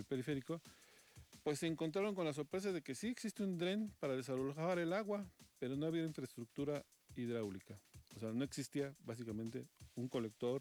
el periférico, pues se encontraron con la sorpresa de que sí existe un dren para desalojar el agua, pero no había infraestructura hidráulica. O sea, no existía básicamente un colector,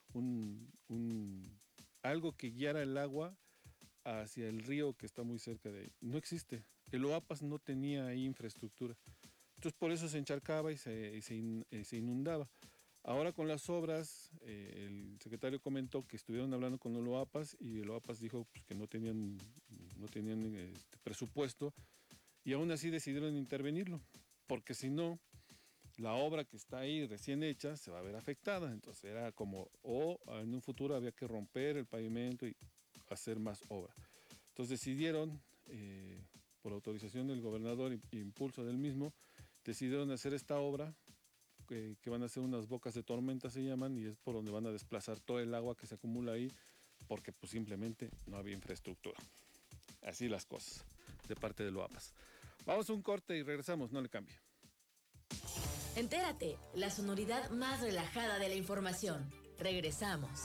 algo que guiara el agua hacia el río que está muy cerca de ahí. No existe. El Oapas no tenía ahí infraestructura. Entonces por eso se encharcaba y se inundaba. Ahora con las obras, el secretario comentó que estuvieron hablando con el OAPAS y el OAPAS dijo pues, que no tenían presupuesto y aún así decidieron intervenirlo, porque si no, la obra que está ahí recién hecha se va a ver afectada. Entonces era como, en un futuro había que romper el pavimento y hacer más obra. Entonces decidieron, por autorización del gobernador e impulso del mismo, decidieron hacer esta obra que van a ser unas bocas de tormenta se llaman, y es por donde van a desplazar todo el agua que se acumula ahí, porque pues simplemente no había infraestructura. Así las cosas, de parte de Loapas. Vamos a un corte y regresamos, no le cambie. Entérate, la sonoridad más relajada de la información. Regresamos.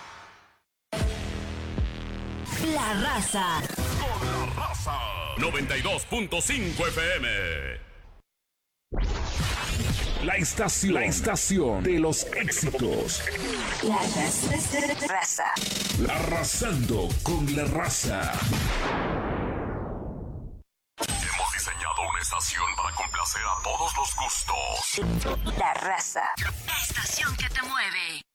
La Raza. Con la raza. 92.5 FM. La estación de los éxitos. La Raza. Arrasando con la raza. Hemos diseñado una estación para complacer a todos los gustos. La Raza. La estación que te mueve.